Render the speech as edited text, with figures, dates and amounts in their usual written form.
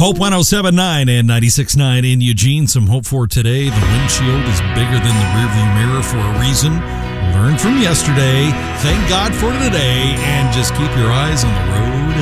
Hope 107.9 and 96.9 in Eugene. Some hope for today. The windshield is bigger than the rearview mirror for a reason. Learn from yesterday. Thank God for today. And just keep your eyes on the road